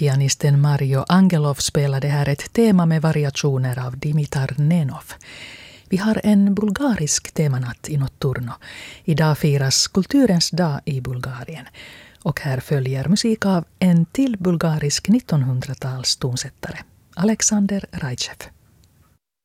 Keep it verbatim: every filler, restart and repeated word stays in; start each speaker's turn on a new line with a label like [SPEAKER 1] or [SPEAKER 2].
[SPEAKER 1] Pianisten Mario Angelov spelade här ett tema med variationer av Dimitar Nenov. Vi har en bulgarisk temanatt i Notturno. Idag firas kulturens dag i Bulgarien. Och här följer musik av en till bulgarisk nittonhundratals tonsättare, Alexander Rajcev.